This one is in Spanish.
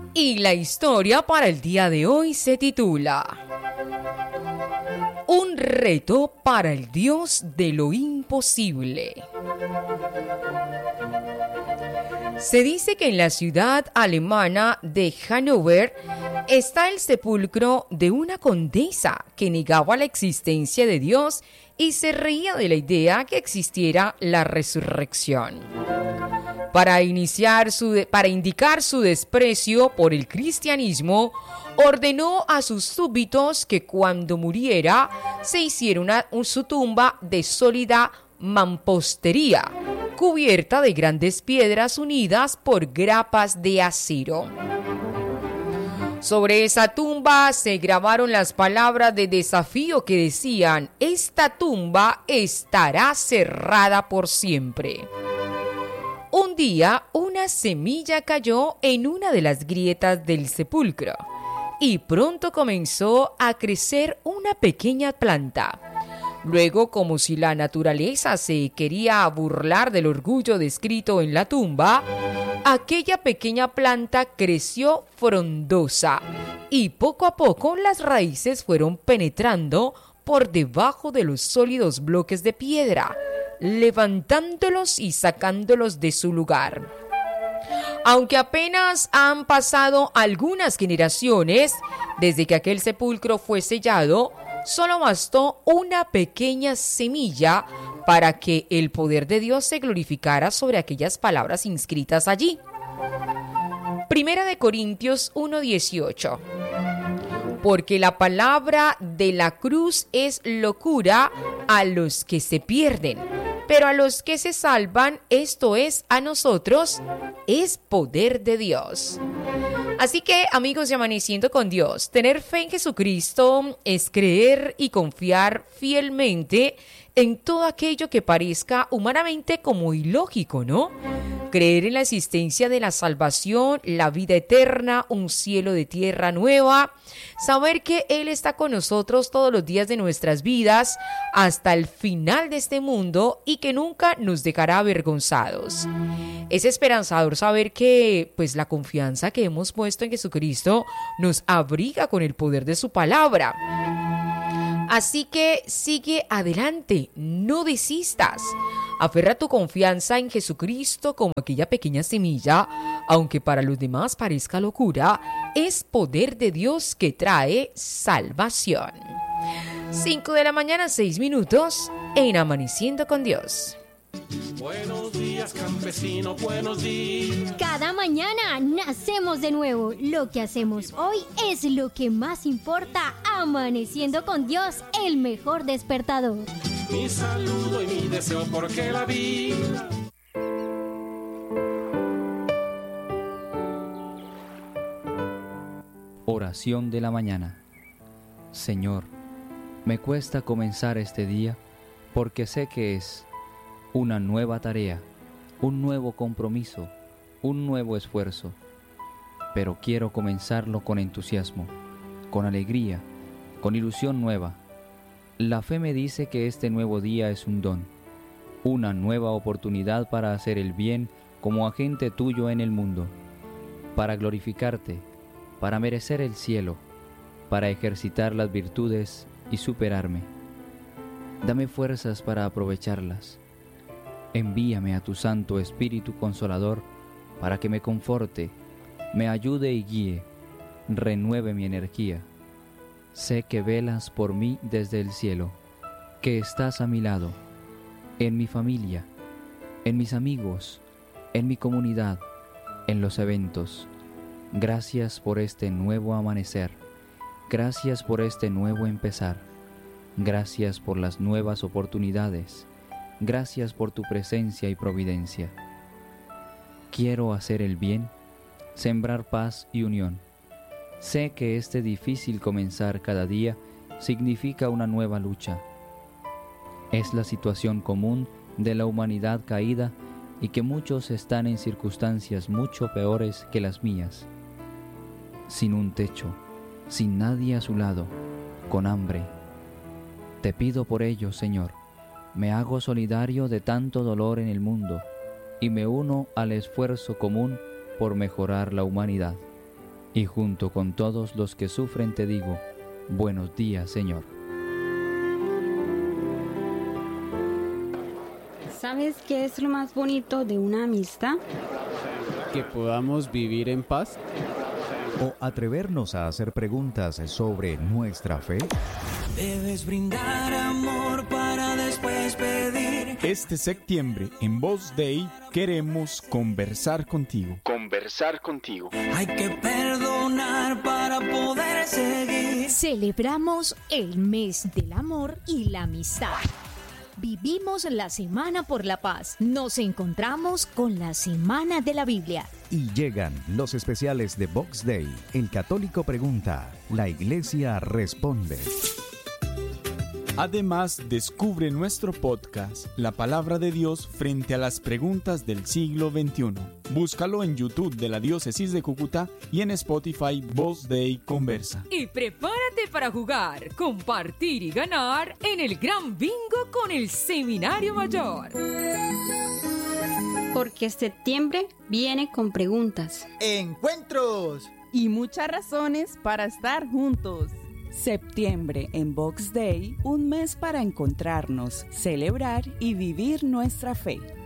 Y la historia para el día de hoy se titula Un reto para el Dios de lo imposible. Se dice que en la ciudad alemana de Hannover está el sepulcro de una condesa que negaba la existencia de Dios y se reía de la idea que existiera la resurrección. Para indicar su desprecio por el cristianismo, ordenó a sus súbditos que cuando muriera se hiciera su tumba de sólida mampostería, cubierta de grandes piedras unidas por grapas de acero. Sobre esa tumba se grabaron las palabras de desafío que decían: esta tumba estará cerrada por siempre. Un día, una semilla cayó en una de las grietas del sepulcro y pronto comenzó a crecer una pequeña planta. Luego, como si la naturaleza se quería burlar del orgullo descrito en la tumba, aquella pequeña planta creció frondosa y poco a poco las raíces fueron penetrando por debajo de los sólidos bloques de piedra, levantándolos y sacándolos de su lugar. Aunque apenas han pasado algunas generaciones desde que aquel sepulcro fue sellado, solo bastó una pequeña semilla para que el poder de Dios se glorificara sobre aquellas palabras inscritas allí. Primera de Corintios 1:18. Porque la palabra de la cruz es locura a los que se pierden, pero a los que se salvan, esto es, a nosotros, es poder de Dios. Así que, amigos de Amaneciendo con Dios, tener fe en Jesucristo es creer y confiar fielmente en todo aquello que parezca humanamente como ilógico, ¿no? Creer en la existencia de la salvación, la vida eterna, un cielo de tierra nueva, saber que Él está con nosotros todos los días de nuestras vidas hasta el final de este mundo y que nunca nos dejará avergonzados. Es esperanzador saber que, pues, la confianza que hemos puesto en Jesucristo nos abriga con el poder de su palabra. Así que sigue adelante, no desistas. Aferra tu confianza en Jesucristo como aquella pequeña semilla, aunque para los demás parezca locura, es poder de Dios que trae salvación. 5 de la mañana, 6 minutos, en Amaneciendo con Dios. Buenos días, campesino, buenos días. Cada mañana nacemos de nuevo. Lo que hacemos hoy es lo que más importa. Amaneciendo con Dios, el mejor despertador. Mi saludo y mi deseo porque la vida. Oración de la mañana. Señor, me cuesta comenzar este día porque sé que es una nueva tarea, un nuevo compromiso, un nuevo esfuerzo, pero quiero comenzarlo con entusiasmo, con alegría, con ilusión nueva. La fe me dice que este nuevo día es un don, una nueva oportunidad para hacer el bien como agente tuyo en el mundo, para glorificarte, para merecer el cielo, para ejercitar las virtudes y superarme. Dame fuerzas para aprovecharlas. Envíame a tu Santo Espíritu Consolador para que me conforte, me ayude y guíe, renueve mi energía. Sé que velas por mí desde el cielo, que estás a mi lado, en mi familia, en mis amigos, en mi comunidad, en los eventos. Gracias por este nuevo amanecer, gracias por este nuevo empezar, gracias por las nuevas oportunidades. Gracias por tu presencia y providencia. Quiero hacer el bien, sembrar paz y unión. Sé que este difícil comenzar cada día significa una nueva lucha. Es la situación común de la humanidad caída y que muchos están en circunstancias mucho peores que las mías. Sin un techo, sin nadie a su lado, con hambre. Te pido por ello, Señor. Me hago solidario de tanto dolor en el mundo y me uno al esfuerzo común por mejorar la humanidad. y junto con todos los que sufren te digo, buenos días, Señor. ¿Sabes qué es lo más bonito de una amistad? Que podamos vivir en paz. O atrevernos a hacer preguntas sobre nuestra fe. Debes brindar amor para después pedir. Este septiembre en Voz Day queremos conversar contigo. Hay que perdonar para poder seguir. Celebramos el mes del amor y la amistad. Vivimos la Semana por la Paz. Nos encontramos con la Semana de la Biblia. Y llegan los especiales de Vox Day. El católico pregunta, la iglesia responde. Además, descubre nuestro podcast, La Palabra de Dios frente a las preguntas del siglo XXI. Búscalo en YouTube de la Diócesis de Cúcuta y en Spotify Voz Day Conversa. Y prepárate para jugar, compartir y ganar en el Gran Bingo con el Seminario Mayor. Porque septiembre viene con preguntas, encuentros y muchas razones para estar juntos. Septiembre en Vox Day, un mes para encontrarnos, celebrar y vivir nuestra fe.